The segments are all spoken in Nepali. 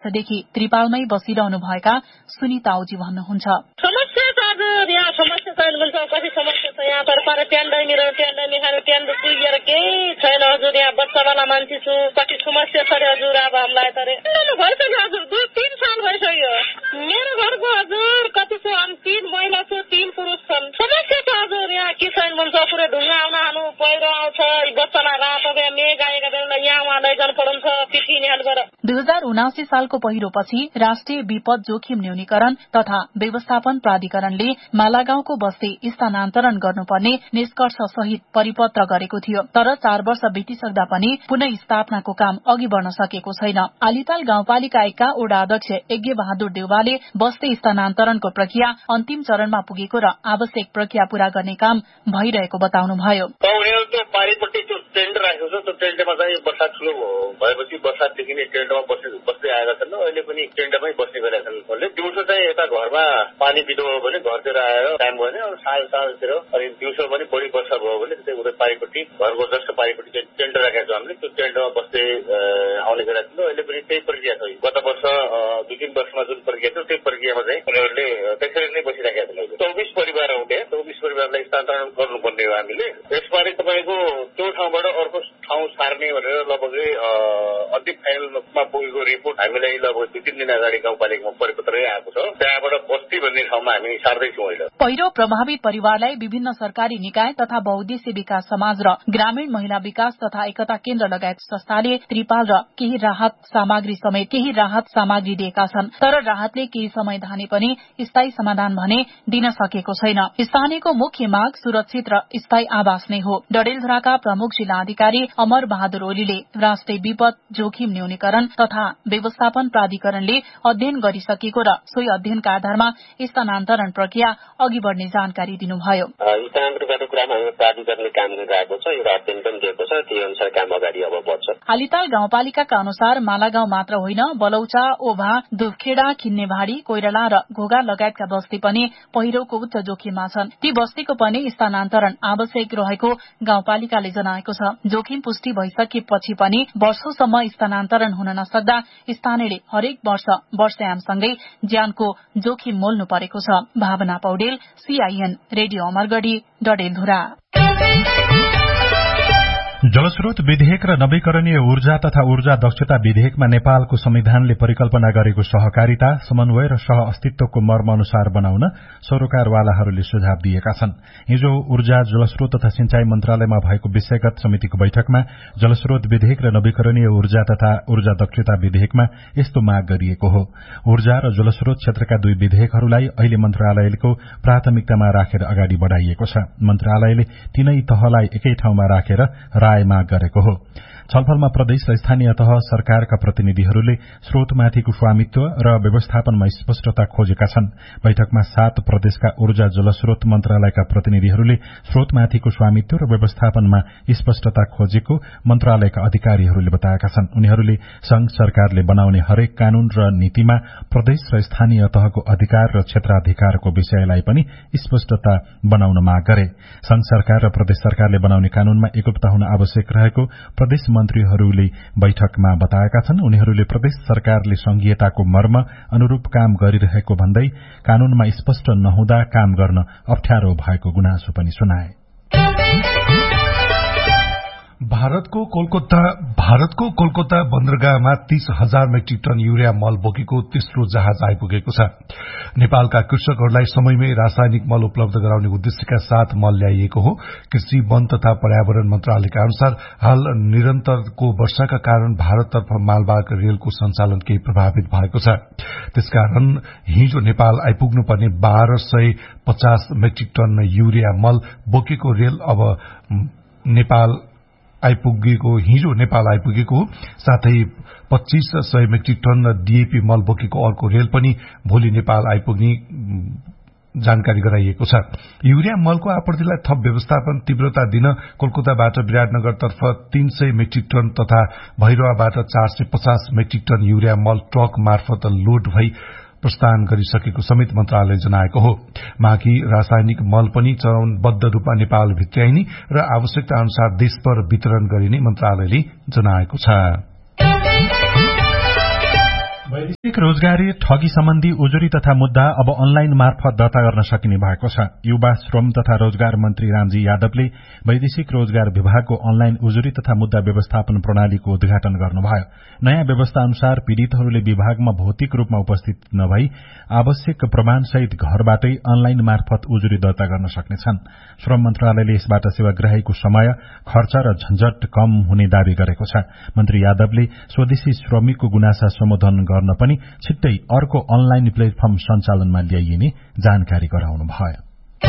वर्षदेखि त्रिपालमै बसिरहनु भएका सुनिता ओजी भन्नुहुन्छ। समस्या छ हजुर, यहाँ समस्या छैन भन्छ, कति समस्या छ यहाँ, तर पर ट्यान्डामी खानु ट्यान्डो पुगेर केही छैन हजुर। यहाँ बच्चावाला मान्छे छु, कति समस्या छ रे हजुर। अब हामीलाई त भइसक्यो हजुर, 2-3 साल भइसक्यो। मेरो घरको हजुर कति छ, हामी 3 महिला छु, 3 पुरुष छन्। समस्या छ हजुर, यहाँ के छैन भन्छ, पुरै ढुङ्गा आउनु पहिरो आउँछ, बच्चालाई रात मेघ आएका बेला यहाँ उहाँ लैजानु पर्छ पिठी निहालबाट। 2079 सालको पहिरोपछि राष्ट्रिय विपद जोखिम न्यूनीकरण तथा व्यवस्थापन प्राधिकरणले मालागाउँको बस्ती स्थानान्तरण गर्नुपर्ने निष्कर्ष सहित परिपत्र गरेको थियो, तर 4 वर्ष बितिसक्दा पनि पुनः स्थापनाको काम अघि बढ़न सकेको छैन। आलिताल गाउँपालिका 1 का वडा अध्यक्ष यज्ञ बहादुर देउवाले बस्ती स्थानान्तरणको प्रक्रिया अन्तिम चरणमा पुगेको र आवश्यक प्रक्रिया पूरा गर्ने काम भइरहेको बताउनुभयो। टेन्ट राखेको छ, त्यो टेन्टमा चाहिँ बर्सात ठुलो भएपछि बर्सातदेखि नै टेन्टमा बस्दै आएका छन्। अहिले पनि टेन्टमै बस्ने गरेका छन्। दिउँसो चाहिँ यता घरमा पानी पिरो भयो भने घरतिर आएर टाइम भयो भने साँझतिर, अनि दिउँसो पनि बढी वर्षा भयो भने त्यही उता पारिपट्टि घरको जस्तो पारिपट्टि चाहिँ टेन्ट राखेका छौँ हामीले, त्यो टेन्टमा बस्दै आउने गरेका छौँ। अहिले पनि त्यही प्रक्रिया छ। गत वर्ष 2-3 वर्षमा जुन प्रक्रिया थियो त्यही प्रक्रियामा चाहिँ उनीहरूले त्यसरी नै बसिराखेका छन्। 24 परिवार आउँथे, 24 परिवारलाई स्थानान्तरण गर्नुपर्ने हो हामीले। यसबारे तपाईँको त्यो ठाउँबाट अर्को ठाउँ सार्ने भनेर लगभग अन्तिम फाइनलमा पुगेको रिपोर्ट हामीलाई लगभग 2-3 दिन अगाडि गाउँपालिकामा परिपत्रै आएको छ। त्यहाँबाट बस्ती भन्ने ठाउँमा हामी सार्दैछौँ अहिले। पहिरो प्रभावित परिवारलाई विभिन्न सरकारी निकाय तथा बहुद्देश्य विकास समाज र ग्रामीण महिला विकास तथा एकता केन्द्र लगायत संस्थाले त्रिपाल र केही राहत सामग्री समेत केही राहत सामग्री दिएका छन्, तर राहतले केही समय धाने पनि स्थायी समाधान भने दिन सकेको छैन। स्थानीयको मुख्य माग सुरक्षित र स्थायी आवास नै हो। डडेलधुराका प्रमुख जिल्ला अधिकारी अमर बहादुर ओलीले राष्ट्रिय विपद जोखिम न्यूनीकरण तथा व्यवस्थापन प्राधिकरणले अध्ययन गरिसकेको र सोही अध्ययनका आधारमा स्थानान्तरण प्रक्रिया अघि बढ़ने जानकारी दिनुभयो। स्थानान्तरण गर्ने कुरामा हाम्रो प्राधिकरणले काम गरिरहेको छ, यो अध्ययन पनि दिएको छ, त्यही अनुसार काम अगाडि अब बढ्छ। आलिताल गाउँपालिकाका अनुसार मालागाउँ मात्र होइन, बलौचा, ओभा, दुफखेडा, खिन्नेभाडी, कोइराला र घोगा लगायतका बस्ती पनि पहिरोको उच्च जोखिममा छन्। ती बस्तीको पनि स्थानान्तरण आवश्यक रहेको गाउँपालिकाले जनाएको छ। जोखिम पुष्टि भइसकेपछि पनि वर्षौंसम्म स्थानान्तरण हुन नसक्दा स्थानीयले हरेक वर्ष वर्षायामसँगै ज्यानको जोखिम मोल्नु परेको छ। भावना पौडेल, CIN रेडियो अमरगढी, डडेलधुरा। जलस्रोत विधेयक र नवीकरणीय ऊर्जा तथा ऊर्जा दक्षता विधेयकमा नेपालको संविधानले परिकल्पना गरेको सहकारिता, समन्वय र सह अस्तित्वको मर्म अनुसार बनाउन सरोकारवालाहरूले सुझाव दिएका छन्। हिजो ऊर्जा, जलस्रोत तथा सिंचाई मन्त्रालयमा भएको विषयगत समितिको बैठकमा जलस्रोत विधेयक र नवीकरणीय ऊर्जा तथा ऊर्जा दक्षता विधेयकमा यस्तो माग गरिएको हो। ऊर्जा र जलस्रोत क्षेत्रका 2 विधेयकहरूलाई अहिले मन्त्रालयको प्राथमिकतामा राखेर अगाडि बढ़ाइएको छ। मन्त्रालयले तीनै तहलाई एकै ठाउँमा राखेर राय माग गरेको हो। छलफलमा प्रदेश र स्थानीय तह सरकारका प्रतिनिधिहरूले स्रोतमाथिको स्वामित्व र व्यवस्थापनमा स्पष्टता खोजेका छन्। बैठकमा 7 प्रदेशका ऊर्जा जलस्रोत मन्त्रालयका प्रतिनिधिहरूले स्रोतमाथिको स्वामित्व र व्यवस्थापनमा स्पष्टता खोजेको मन्त्रालयका अधिकारीहरूले बताएका छन्। उनीहरूले संघ सरकारले बनाउने हरेक कानून र नीतिमा प्रदेश र स्थानीय तहको अधिकार र क्षेत्राधिकारको विषयलाई पनि स्पष्टता बनाउन माग गरे। संघ सरकार र प्रदेश सरकारले बनाउने कानूनमा एकरूपता हुन आवश्यक रहेको प्रदेश मन्त्रीहरूले बैठकमा बताएका छन्। उनीहरूले प्रदेश सरकारले संघीयताको मर्म अनुरूप काम गरिरहेको भन्दै कानूनमा स्पष्ट नहुँदा काम गर्न अप्ठ्यारो भएको गुनासो पनि सुनाए। भारतको कोलकाता बन्दरगाहमा 30,000 मेट्रिक टन यूरिया मल बोकेको तेस्रो जहाज आइपुगेको छ। नेपालका कृषकहरूलाई समयमै रासायनिक मल उपलब्ध गराउने उद्देश्यका साथ मल ल्याइएको हो। कृषि, वन तथा पर्यावरण मन्त्रालयका अनुसार हाल निरन्तरको वर्षाका कारण भारततर्फ मालवाहक रेलको सञ्चालन केही प्रभावित भएको छ। त्यसकारण हिजो नेपाल आइपुग्नुपर्ने 1250 मेट्रिक टन यूरिया मल बोकेको रेल अब हिजो नेपाल आइपुगेको, साथै 2500 मेट्रिक टन डीएपी मल बोकेको अर्को रेल पनि भोलि नेपाल आइपुग्ने जानकारी गराइएको छ। यूरिया मलको आपूर्तिलाई थप व्यवस्थापन तीव्रता दिन कोलकाताबाट विराटनगरतर्फ 300 मेट्रिक टन तथा भैरवाबाट 450 मेट्रिक टन यूरिया मल ट्रक मार्फत लोड भई प्रस्थान गरिसकेको समेत मन्त्रालयले जनाएको हो। बाँकी रासायनिक मल पनि चरणबद्ध रूपमा नेपाल भित्र्याइने र आवश्यकता अनुसार देशभर वितरण गरिने मन्त्रालयले जनाएको छ। विधेयक रोजगारी ठगी सम्बन्धी उजुरी तथा मुद्दा अब अनलाइन मार्फत दर्ता गर्न सकिने भएको छ। युवा श्रम तथा रोजगार मन्त्री रामजी यादवले वैदेशिक रोजगार विभागको अनलाइन उजुरी तथा मुद्दा व्यवस्थापन प्रणालीको उद्घाटन गर्नुभयो। नयाँ व्यवस्था अनुसार पीड़ितहरूले विभागमा भौतिक रूपमा उपस्थित नभई आवश्यक प्रमाणसहित घरबाटै अनलाइन मार्फत उजुरी दर्ता गर्न सक्नेछन्। श्रम मन्त्रालयले यसबाट सेवाग्राहीको समय, खर्च र झन्झट कम हुने दावी गरेको छ। मन्त्री यादवले स्वदेशी श्रमिकको गुनासा सम्बोधन गर्न पनि छिट्टै अर्को अनलाइन प्लेटफर्म सञ्चालनमा ल्याइने जानकारी गराउनुभयो।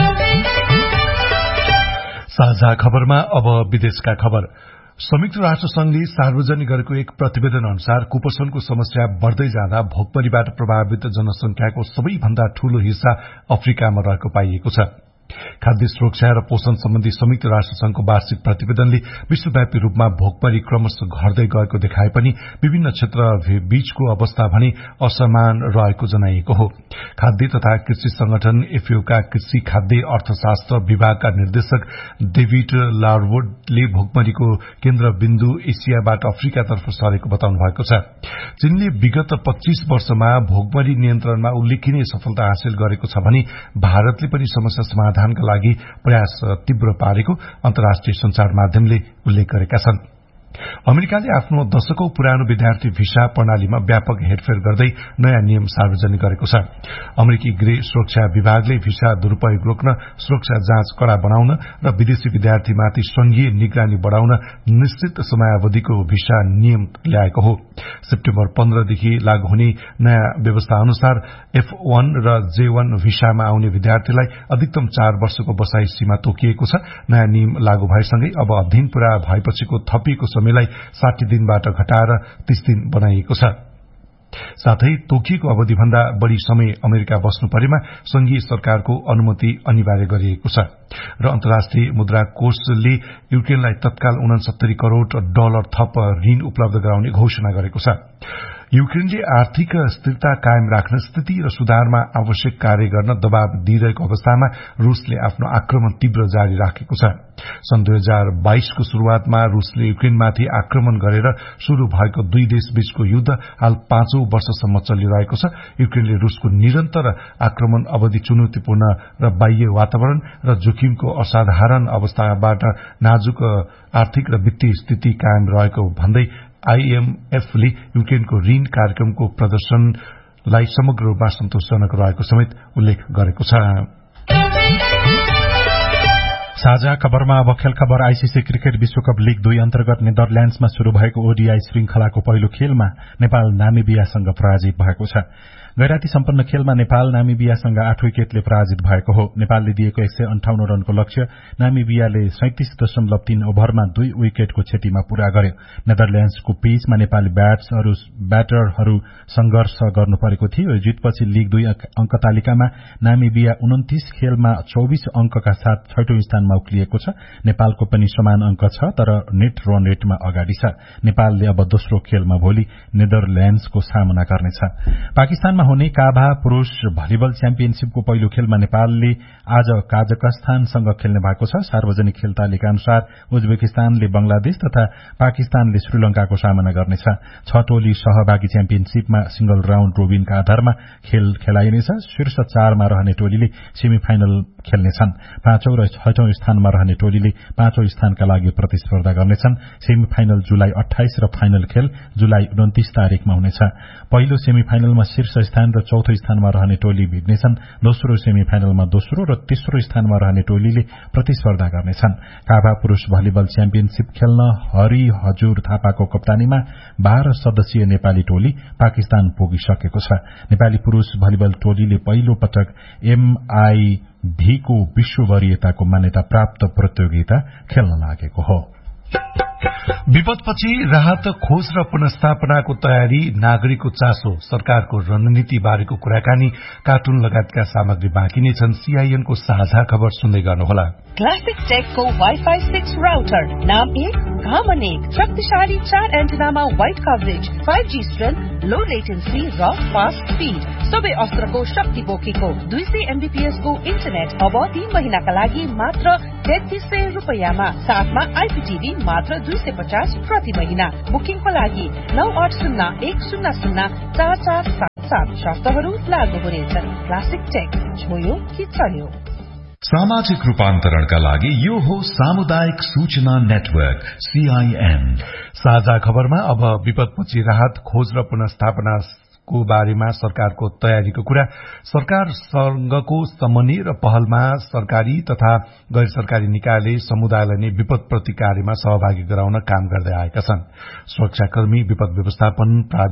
साझा खबरमा अब विदेशका खबर। संयुक्त राष्ट्र संघले सार्वजनिक गरेको एक प्रतिवेदन अनुसार कुपोषणको समस्या बढ़दै जाँदा भोकमरीबाट प्रभावित जनसंख्याको सबैभन्दा ठूलो हिस्सा अफ्रिकामा रहेको पाइएको छ। खाद्य सुरक्षा र पोषण सम्बन्धी संयुक्त राष्ट्र संघको वार्षिक प्रतिवेदनले विश्वव्यापी रूपमा भोकमरी क्रमशः घट्दै गएको देखाए पनि विभिन्न क्षेत्र बीचको अवस्था भने असमान रहेको जनाइएको हो। खाद्य तथा कृषि संगठन एफएओका कृषि खाद्य अर्थशास्त्र विभागका निर्देशक डेभिड लारवुडले भोकमरीको केन्द्रबिन्दु एसियाबाट अफ्रिकातर्फ सरेको बताउनु भएको छ। चीनले विगत 25 वर्षमा भोकमरी नियन्त्रणमा उल्लेखनीय सफलता हासिल गरेको छ भने भारतले पनि समस्या समाधानका लागि प्रयास तीव्र पारेको अन्तर्राष्ट्रिय संचार माध्यमले उल्लेख गरेका छन्। अमेरिकाले आफ्नो दशकौं पुरानो विद्यार्थी भिसा प्रणालीमा व्यापक हेरफेर गर्दै नयाँ नियम सार्वजनिक गरेको छ। अमेरिकी गृह सुरक्षा विभागले भिसा दुरूपयोग रोक्न, सुरक्षा जाँच कड़ा बनाउन र विदेशी विद्यार्थीमाथि संघीय निगरानी बढ़ाउन निश्चित समयावधिको भिसा नियम ल्याएको हो। सेप्टेम्बर 15 देखि लागू हुने नयाँ व्यवस्था अनुसार F1 र J1 भिसामा आउने विद्यार्थीलाई अधिकतम 4 वर्षको बसाई सीमा तोकिएको छ। नयाँ नियम लागू भएसँगै अब अध्ययन पूरा भएपछिको थपिएको समयलाई 60 दिनबाट घटाएर 30 दिन बनाइएको छ। साथै तोकिएको अवधिभन्दा बढ़ी समय अमेरिका बस्नु परेमा संघीय सरकारको अनुमति अनिवार्य गरिएको छ। र अन्तर्राष्ट्रिय मुद्रा कोषले युक्रेनलाई तत्काल $69 करोड़ थप ऋण उपलब्ध गराउने घोषणा गरेको छ। युक्रेनले आर्थिक स्थिरता कायम राख्न, स्थिति र सुधारमा आवश्यक कार्य गर्न दबाव दिइरहेको अवस्थामा रूसले आफ्नो आक्रमण तीव्र जारी राखेको छ। सन् 2022 को शुरूआतमा रूसले युक्रेनमाथि आक्रमण गरेर शुरू भएको दुई देशबीचको युद्ध हाल 5औं वर्षसम्म चलिरहेको छ। युक्रेनले रूसको निरन्तर आक्रमण अवधि चुनौतीपूर्ण र बाह्य वातावरण र जोखिमको असाधारण अवस्थाबाट नाजुक आर्थिक र वित्तीय स्थिति कायम रहेको भन्दै आईएमएफले युक्रेनको ऋण कार्यक्रमको प्रदर्शनलाई समग्र रूपमा सन्तोषजनक रहेको समेत उल्लेख गरेको छ। साझा खबरमा अब खेल खबर। आईसीसी क्रिकेट विश्वकप लीग 2 अन्तर्गत नेदरल्याण्ड्समा शुरू भएको ओडीआई श्रृंखलाको पहिलो खेलमा नेपाल नामिबियासँग पराजित भएको छ। गैराती सम्पन्न खेलमा नेपाल नामिबियासँग 8 विकेटले पराजित भएको हो। नेपालले दिएको 158 रनको लक्ष्य नामिबियाले 37.3 ओभरमा 2 विकेटको क्षतिमा पूरा गर्यो। नेदरल्याण्ड्सको पिचमा नेपाली ब्याटरहरू संघर्ष गर्नु परेको थियो। जितपछि लीग 2 अंक तालिकामा नामिबिया 29 खेलमा 24 अंकका साथ 6औं स्थानमा उक्लिएको छ। नेपालको पनि समान अंक छ, तर नेट रन रेटमा अगाडि छ। नेपालले अब दोस्रो खेलमा भोलि नेदरल्याण्ड्सको सामना गर्नेछ। पाकिस्तानमा हुने काभा पुरूष भलिबल च्याम्पियनशीपको पहिलो खेलमा नेपालले आज काजाकस्तानसँग खेल्ने भएको छ। सार्वजनिक खेल तालिका अनुसार उज्बेकिस्तानले बंगलादेश तथा पाकिस्तानले श्रीलंकाको सामना गर्नेछ। 6 टोली सहभागी च्याम्पियनशीपमा सिंगल राउण्ड रोबिनका आधारमा खेल खेलाइनेछ। शीर्ष 4 मा रहने टोलीले सेमी फाइनल खेल्नेछन्। 5औं र 6औं स्थानमा रहने टोलीले 5औं स्थानका लागि प्रतिस्पर्धा गर्नेछन्। सेमी फाइनल जुलाई 28 र फाइनल खेल जुलाई 29 तारिखमा हुनेछ। पहिलो सेमी फाइनलमा शीर्ष स्थान र चौथो स्थानमा रहने टोली भिड्नेछन्। दोस्रो सेमी फाइनलमा दोस्रो र तेस्रो स्थानमा रहने टोलीले प्रतिस्पर्धा गर्नेछन्। काभा पुरूष भलिबल च्याम्पियनशीप खेल्न हरि हजुर थापाको कप्तानीमा 12 सदस्यीय नेपाली टोली पाकिस्तान पुगिसकेको छ। नेपाली पुरूष भलिबल टोलीले पहिलो पटक MIV को विश्व वरियताको मान्यता प्राप्त प्रतियोगिता खेल्न लागेको हो। विपदपछि राहत खोज र पुनर्स्थापनाको तयारी, नागरिकको चासो, सरकारको रणनीति बारेको कुराकानी, कार्टुन लगायतका सामग्री बाँकी नै छन्। सीआईएनको साझा खबर सुन्दै गर्नुहोला। क्लासिक टेकको वाइफाई 6 राउटर, नाम 1, घामन 1, शक्तिशाली 4 एन्टेनामा वाइड कभरेज, 5G स्ट्रेन्थ, लो लेटेन्सी र फास्ट स्पीड, सबै अस्त्रको शक्ति बोकेको 200 MBPS को इन्टरनेट अब 3 महिनाका लागि मात्र 3300 रुपैयाँमा, साथमा आइपीटीभी मात्र 250 प्रति महिना। बुकिङको लागि 9801004477 साथ शर्तहरू लागू हुनेछन्। क्लासिक टेक छोयो कि चल्यो। सामाजिक रूपान्तरणका लागि यो हो सामुदायिक सूचना नेटवर्क CIN। साझा खबरमा अब विपदपछि राहत खोज र पुनर्स्थापना को बारेमा सरकारको तयारीको कुरा। सरकारसँगको समन्वय र पहलमा सरकारी तथा गैर सरकारी निकायले समुदायलाई नै विपद प्रति कार्यमा सहभागी गराउन काम गर्दै आएका छन्। सुरक्षाकर्मी विपद व्यवस्थापन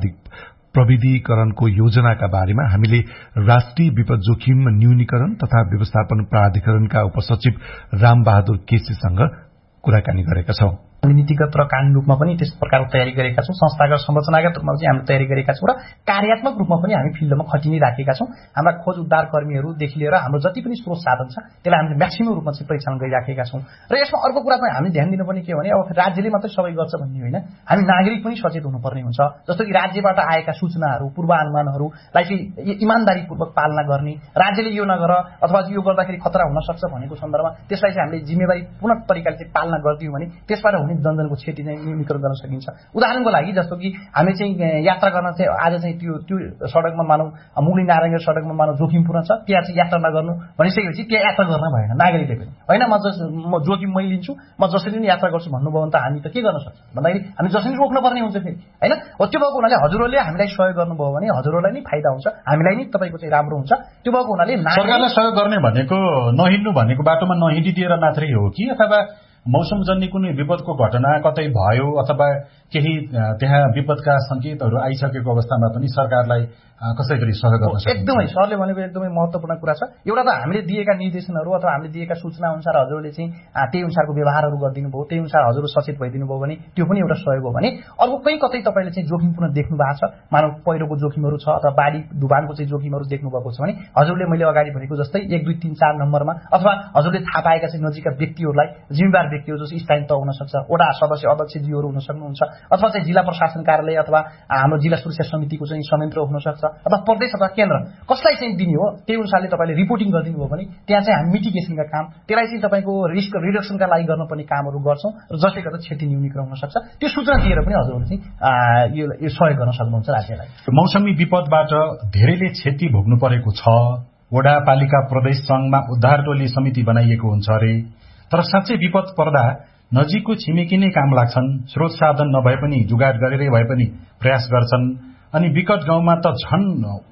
प्रविधिकरणको योजनाका बारेमा हामीले राष्ट्रिय विपद जोखिम न्यूनीकरण तथा व्यवस्थापन प्राधिकरणका उपसचिव रामबहादुर केसीसँग कुराकानी गरेका छौं। नीतिगत र कानूनी रूपमा पनि त्यस प्रकारको तयारी गरेका छौं। संस्थागत संरचनागत रूपमा चाहिँ हामीले तयारी गरेका छौं र कार्यात्मक रूपमा पनि हामी फिल्डमा खटिनै राखेका छौं। हाम्रा खोज उद्धार कर्मीहरूदेखि लिएर हाम्रो जति पनि स्रोत साधन छ त्यसलाई हामीले म्याक्सिमम रूपमा चाहिँ परिचालन गरिराखेका छौं। र यसमा अर्को कुरा पनि हामी ध्यान दिनुपर्ने के हो भने अब राज्यले मात्रै सबै गर्छ भन्ने होइन, हामी नागरिक पनि सचेत हुनुपर्ने हुन्छ। जस्तो कि राज्यबाट आएका सूचनाहरू पूर्वानुमानहरूलाई चाहिँ इमानदारीपूर्वक पालना गर्ने, राज्यले यो नगर अथवा यो गर्दाखेरि खतरा हुन सक्छ भनेको सन्दर्भमा त्यसलाई चाहिँ हामीले जिम्मेवारीपूर्ण तरिकाले चाहिँ पालना गरिदियौँ भने त्यसबाट हुने जनजनको क्षति चाहिँ न्यूनीकरण गर्न सकिन्छ। उदाहरणको लागि जस्तो कि हामी चाहिँ यात्रा गर्न चाहिँ आज चाहिँ त्यो सडकमा मानौ मुगली नारायणगढ सडकमा मानौ जोखिमपूर्ण छ, त्यहाँ चाहिँ यात्रा नगर्नु भनिसकेपछि त्यहाँ यात्रा गर्न भएन नागरिकले पनि। होइन म जोखिम मै लिन्छु, म जसरी नै यात्रा गर्छु भन्नुभयो भने त हामी त के गर्न सक्छौँ भन्दाखेरि हामी जसरी रोक्न पर्ने हुन्छ फेरि। होइन त्यो भएको हुनाले हजुरहरूले हामीलाई सहयोग गर्नुभयो भने हजुरहरूलाई नै फाइदा हुन्छ, हामीलाई नै तपाईँको चाहिँ राम्रो हुन्छ। त्यो भएको हुनाले सरकारले सहयोग गर्ने भनेको नहिँड्नु भनेको बाटोमा नहिँडिदिएर मात्रै हो कि अथवा मौसमजन्य कुनै विपदको घटना कतै भयो अथवा केही त्यहाँ विपदका संकेतहरू आइसकेको अवस्थामा पनि सरकारलाई कसै गरी सहयोग गर्न सकिन्छ? एकदमै सरले भनेको एकदमै महत्त्वपूर्ण कुरा छ। एउटा त हामीले दिएका निर्देशनहरू अथवा हामीले दिएका सूचना अनुसार हजुरले चाहिँ त्यही अनुसारको व्यवहारहरू गरिदिनु भयो, त्यही अनुसार हजुर सचेत भइदिनु भयो भने त्यो पनि एउटा सहयोग हो भने अर्को कहीँ कतै तपाईँले चाहिँ जोखिमपूर्ण देख्नु भएको छ, मानव पहिरोको जोखिमहरू छ अथवा बाढी डुबानको चाहिँ जोखिमहरू देख्नु भएको छ भने हजुरले मैले अगाडि भनेको जस्तै 1 2 3 4 नम्बरमा अथवा हजुरले थाहा पाएका चाहिँ नजिकका व्यक्तिहरूलाई जिम्मेवार व्यक्तिहरू जस्तो स्थानीय तह हुन सक्छ, वडा सदस्य अध्यक्षज्यूहरू हुन सक्नुहुन्छ अथवा चाहिँ जिल्ला प्रशासन कार्यालय अथवा हाम्रो जिल्ला सुरक्षा समितिको चाहिँ संयन्त्र हुन सक्छ अथवा प्रदेश अथवा केन्द्र कसलाई चाहिँ दिने हो त्यही अनुसारले तपाईँले रिपोर्टिङ गरिदिनु भयो भने त्यहाँ चाहिँ हामी मिटिगेसनका काम त्यसलाई चाहिँ तपाईँको रिस्क रिडक्सनका लागि गर्नुपर्ने कामहरू गर्छौँ र जसले गर्दा क्षति न्यूनीकरण हुन सक्छ। त्यो सूचना दिएर पनि हजुरहरूले चाहिँ यो सहयोग गर्न सक्नुहुन्छ राज्यलाई। मौसमी विपदबाट धेरैले क्षति भोग्नु परेको छ, वडा पालिका प्रदेश संघमा उद्धार टोली समिति बनाइएको हुन्छ अरे, तर साँच्चै विपद पर्दा नजिकको छिमेकी नै काम लाग्छन्, स्रोत साधन नभए पनि जुगाड गरेरै भए पनि प्रयास गर्छन्। अनि विकट गाउँमा त झन्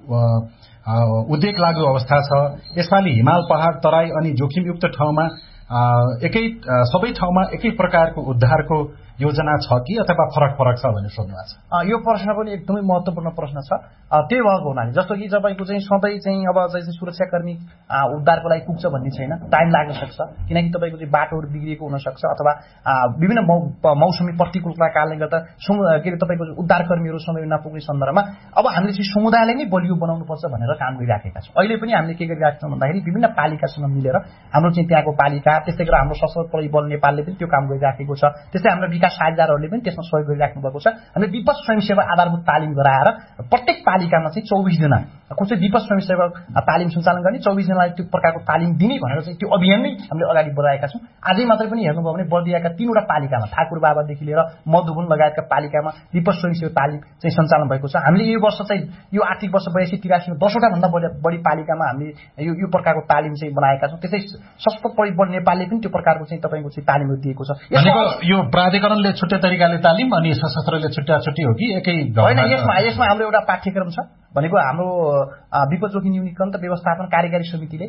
उद्वेग लाग्दो अवस्था छ। यसपालि हिमाल पहाड तराई अनि जोखिमयुक्त ठाउँमा सबै ठाउँमा एकै प्रकारको उद्धारको योजना छ कि अथवा फरक छ भनेर सोध्नु भएको छ। यो प्रश्न पनि एकदमै महत्त्वपूर्ण प्रश्न छ। त्यही भएको हुनाले जस्तो कि तपाईँको चाहिँ सधैँ चाहिँ अब चाहिँ सुरक्षाकर्मी उद्धारको लागि पुग्छ भन्ने छैन, टाइम लाग्न सक्छ किनकि तपाईँको चाहिँ बाटोहरू बिग्रिएको हुनसक्छ अथवा विभिन्न मौसमी प्रतिकूलताका कारणले गर्दा के अरे तपाईँको उद्धारकर्मीहरू समय नपुग्ने सन्दर्भमा अब हामीले चाहिँ समुदायलाई नै बलियो बनाउनुपर्छ भनेर काम गरिराखेका छौँ। अहिले पनि हामीले के गरिरहेका छौँ भन्दाखेरि विभिन्न पालिकासँग मिलेर हाम्रो चाहिँ त्यहाँको पालिका त्यस्तै गरेर हाम्रो सशस्त्र परिबल नेपालले पनि त्यो काम गरिराखेको छ। त्यस्तै हाम्रो साझेदारहरूले पनि त्यसमा सहयोग गरिराख्नु भएको छ। हामीले विपद स्वयंसेवा आधारभूत तालिम गराएर प्रत्येक पालिकामा चाहिँ 24 जना कुन चाहिँ विपद स्वयंसेवा तालिम सञ्चालन गर्ने 24 जनालाई त्यो प्रकारको तालिम दिने भनेर चाहिँ त्यो अभियान नै हामीले अगाडि बढाएका छौँ। आजै मात्रै पनि हेर्नुभयो भने बर्दियाका 3वटा पालिकामा ठाकुर बाबादेखि लिएर मधुबन लगायतका पालिकामा विपद स्वयंसेवा तालिम चाहिँ सञ्चालन भएको छ। हामीले यो वर्ष चाहिँ यो आर्थिक वर्ष 82-83 मा 10वटा भन्दा बढी पालिकामा हामीले यो प्रकारको तालिम चाहिँ बनाएका छौँ। त्यसै सशस्त्र परिबल नेपालले पनि त्यो प्रकारको चाहिँ तपाईँको चाहिँ तालिमहरू दिएको छ। यो प्राधिकरणले छुट्टै तरिकाले तालिम अनि सशस्त्रले छुट्टी हो कि एकै होइन? यसमा हाम्रो एउटा पाठ्यक्रम छ भनेको हाम्रो विपद जोखिम न्यूनीकरण त व्यवस्थापन कार्यकारी समितिले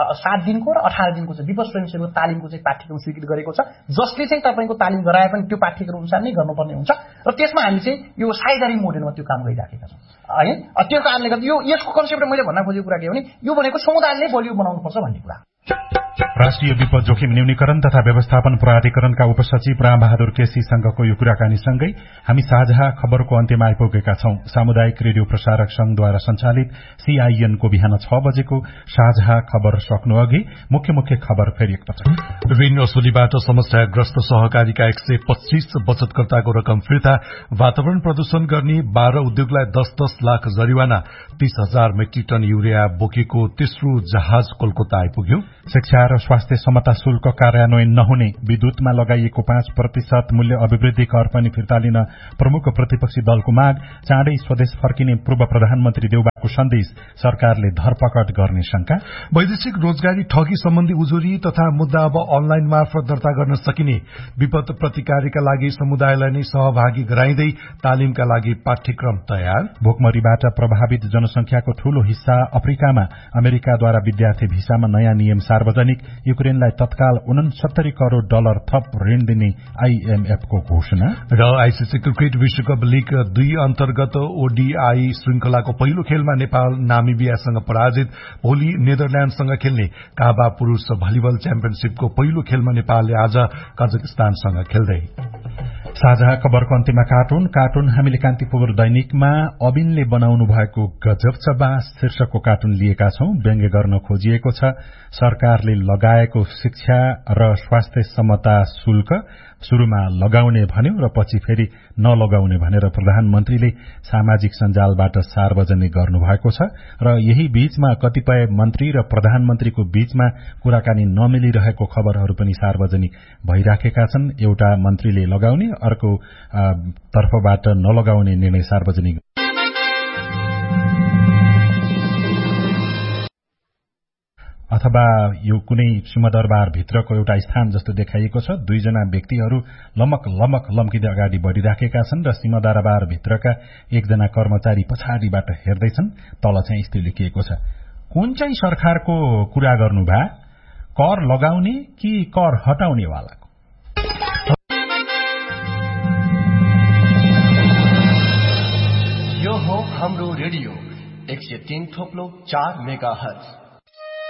7 दिनको र 18 दिनको चाहिँ विपद स्वयंसेवा तालिमको चाहिँ पाठ्यक्रम स्वीकृत गरेको छ, जसले चाहिँ तपाईँको तालिम गराए पनि त्यो पाठ्यक्रम अनुसार नै गर्नुपर्ने हुन्छ र त्यसमा हामी चाहिँ यो साझेदारी मोडेलमा त्यो काम गरिराखेका छौँ। है त्यो कारणले गर्दा यसको कन्सेप्ट मैले भन्न खोजेको कुरा के हो भने यो भनेको समुदायले बलियो बनाउनुपर्छ भन्ने कुरा। राष्ट्रिय विपद जोखिम न्यूनीकरण तथा व्यवस्थापन प्राधिकरणका उपसचिव रामबहादुर केसीसँगको यो कुराकानीसँगै हामी साझा खबरको अन्त्यमा आइपुगेका छौं। सामुदायिक रेडियो प्रसारक संघद्वारा सञ्चालित CIN को बिहान 6 बजेको साझा खबर सक्नु अघि मुख्य खबर फेरि एकपटक। ऋण वसुलीबाट समस्याग्रस्त सहकारीका 125 बचतकर्ताको रकम फिर्ता, वातावरण प्रदूषण गर्ने 12 उद्योगलाई 10-10 लाख जरिवाना, 30,000 मेट्रिक टन युरिया बोकेको तेस्रो जहाज कोलकाता आइपुग्यो। शिक्षा र स्वास्थ्य समता शुल्क कार्यान्वयन नहुने, विद्युतमा लगाइएको 5% मूल्य अभिवृद्धि कर पनि फिर्ता लिन प्रमुख प्रतिपक्षी दलको माग, चाँडै स्वदेश फर्किने पूर्व प्रधानमन्त्री देउबा सन्देश सरकारले धरपकड गर्ने शंका वैदेशिक रोजगारी ठगी सम्बन्धी उजुरी तथा मुद्दा अब अनलाइन मार्फत दर्ता गर्न सकिने विपद प्रतिकारका लागि समुदायलाई नै सहभागी गराइँदै तालिमका लागि पाठ्यक्रम तयार भोकमरीबाट प्रभावित जनसंख्याको ठूलो हिस्सा अफ्रिकामा अमेरिकाद्वारा विद्यार्थी भिसामा नयाँ नियम सार्वजनिक युक्रेनलाई तत्काल $69 करोड़ थप ऋण दिने आईएमएफको घोषणा र आईसीसी क्रिकेट विश्वकप लीग 2 अन्तर्गत ओडीआई श्रृंखलाको पहिलो खेलमा नेपाल नामिबियासँग पराजित भोलि नेदरल्याण्डसँग खेल्ने काबा पुरूष भलिबल च्याम्पियनशीपको पहिलो खेलमा नेपालले आज कजाकिस्तानसँग खेल्दै साझा खबरको अन्त्यमा कार्टुन हामीले कान्तिपुर दैनिकमा अबिनले बनाउनु भएको गजब छ बास शीर्षकको कार्टुन लिएका छौं व्यङ्ग्य गर्न खोजिएको छ सरकारले लगाएको शिक्षा र स्वास्थ्य समता शुल्क शुरूमा लगाउने भन्यो र पछि फेरि नलगाउने भनेर प्रधानमन्त्रीले सामाजिक सञ्जालबाट सार्वजनिक गर्नुभएको छ र यही बीचमा कतिपय मन्त्री र प्रधानमन्त्रीको बीचमा कुराकानी नमिलिरहेको खबरहरू पनि सार्वजनिक भइराखेका छन् एउटा मन्त्रीले लगाउने अर्को तर्फबाट नलगाउने निर्णय सार्वजनिक अथवा यो कुनै सिंहदरबार भित्रको एउटा स्थान जस्तो देखाइएको छ दुईजना व्यक्तिहरू लमक लम्किँदै अगाडि बढ़िराखेका छन् र सिंहदरबार भित्रका एकजना कर्मचारी पछाडिबाट हेर्दैछन् तल चाहिँ यस्तो लेखिएको छ कुन चाहिँ सरकारको कुरा गर्नु भा कर लगाउने कि कर हटाउने वालाको यो हो हाम्रो रेडियो 103.4 मेगाहर्ज